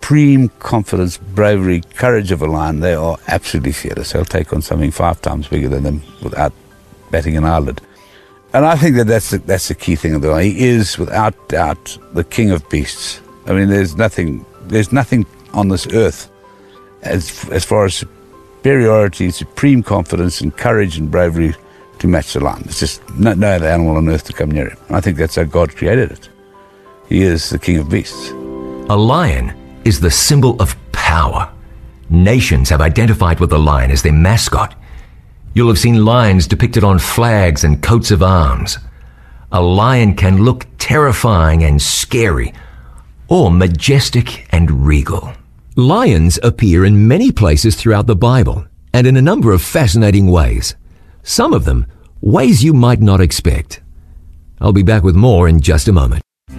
supreme confidence, bravery, courage of a lion, they are absolutely fearless. They'll take on something 5 times bigger than them without batting an eyelid. And I think that's the key thing of the lion. He is, without doubt, the king of beasts. I mean, there's nothing on this earth as far as superiority, supreme confidence and courage and bravery to match the lion. There's just no other animal on earth to come near him. And I think that's how God created it. He is the king of beasts. A lion is the symbol of power. Nations have identified with the lion as their mascot. You'll have seen lions depicted on flags and coats of arms. A lion can look terrifying and scary, or majestic and regal. Lions appear in many places throughout the Bible, and in a number of fascinating ways. Some of them, ways you might not expect. I'll be back with more in just a moment.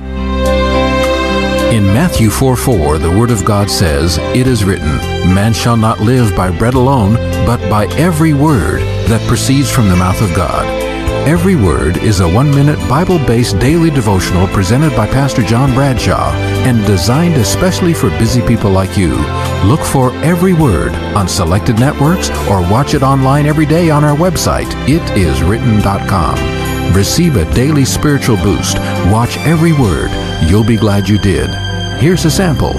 In Matthew 4:4, the Word of God says, "It is written, man shall not live by bread alone, but by every word that proceeds from the mouth of God." Every Word is a 1-minute Bible-based daily devotional presented by Pastor John Bradshaw and designed especially for busy people like you. Look for Every Word on selected networks or watch it online every day on our website, itiswritten.com. Receive a daily spiritual boost. Watch Every Word. You'll be glad you did. Here's a sample.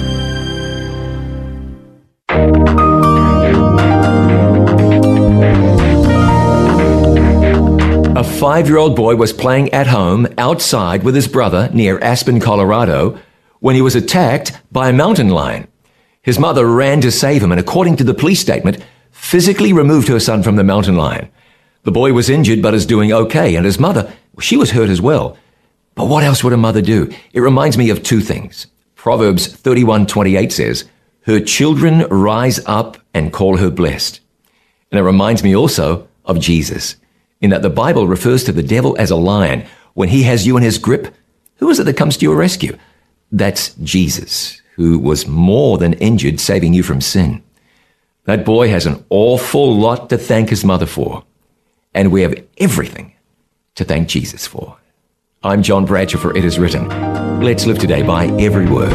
A 5-year-old boy was playing at home outside with his brother near Aspen, Colorado, when he was attacked by a mountain lion. His mother ran to save him and, according to the police statement, physically removed her son from the mountain lion. The boy was injured but is doing okay, and his mother, she was hurt as well. But what else would a mother do? It reminds me of 2 things. Proverbs 31:28 says, "Her children rise up and call her blessed." And it reminds me also of Jesus, in that the Bible refers to the devil as a lion. When he has you in his grip, who is it that comes to your rescue? That's Jesus, who was more than injured, saving you from sin. That boy has an awful lot to thank his mother for, and we have everything to thank Jesus for. I'm John Bradshaw for It Is Written. Let's live today by every word.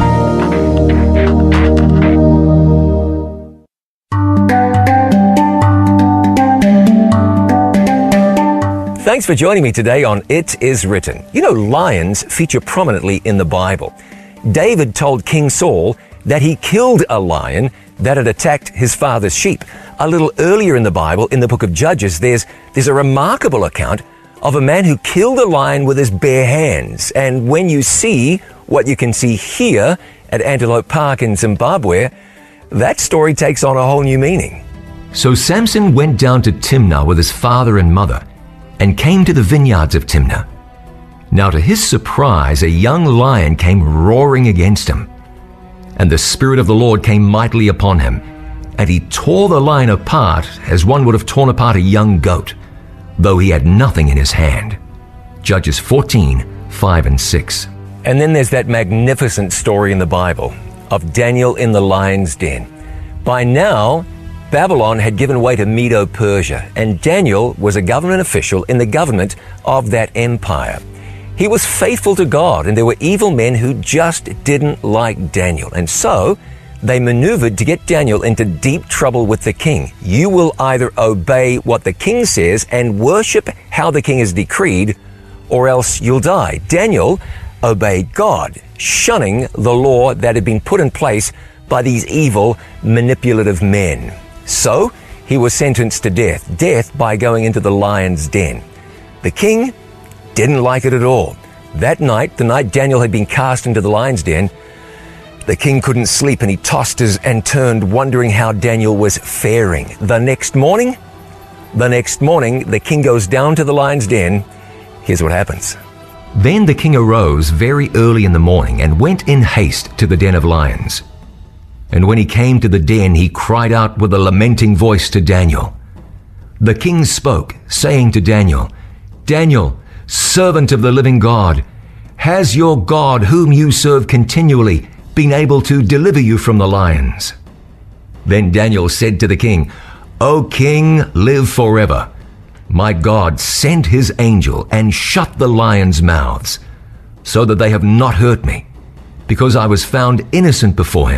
Thanks for joining me today on It Is Written. You know, lions feature prominently in the Bible. David told King Saul that he killed a lion that had attacked his father's sheep. A little earlier in the Bible, in the book of Judges, there's a remarkable account of a man who killed a lion with his bare hands. And when you see what you can see here at Antelope Park in Zimbabwe, that story takes on a whole new meaning. So Samson went down to Timnah with his father and mother and came to the vineyards of Timnah. Now to his surprise, a young lion came roaring against him. And the Spirit of the Lord came mightily upon him, and he tore the lion apart as one would have torn apart a young goat, though he had nothing in his hand. Judges 14:5 and 6. And then there's that magnificent story in the Bible of Daniel in the lion's den. By now, Babylon had given way to Medo-Persia, and Daniel was a government official in the government of that empire. He was faithful to God, and there were evil men who just didn't like Daniel. And so they maneuvered to get Daniel into deep trouble with the king. You will either obey what the king says and worship how the king has decreed, or else you'll die. Daniel obeyed God, shunning the law that had been put in place by these evil, manipulative men. So he was sentenced to death by going into the lion's den. The king didn't like it at all. That night, the night Daniel had been cast into the lion's den, the king couldn't sleep, and he tossed and turned, wondering how Daniel was faring. The next morning, the king goes down to the lion's den. Here's what happens. Then the king arose very early in the morning and went in haste to the den of lions. And when he came to the den, he cried out with a lamenting voice to Daniel. The king spoke, saying to Daniel, "Daniel, servant of the living God, has your God, whom you serve continually, been able to deliver you from the lions?" Then Daniel said to the king, "O king, live forever. My God sent his angel and shut the lions' mouths, so that they have not hurt me, because I was found innocent before him.